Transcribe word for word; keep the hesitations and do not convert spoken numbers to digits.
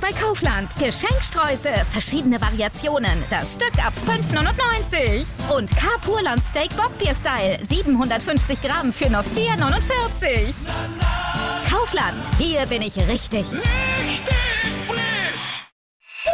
bei Kaufland. Geschenkstreusel, verschiedene Variationen. Das Stück ab fünf neunundneunzig. Und Carpurland Steak Bockbier-Style. siebenhundertfünfzig Gramm für nur vier neunundvierzig. Kaufland, hier bin ich richtig. Richtig!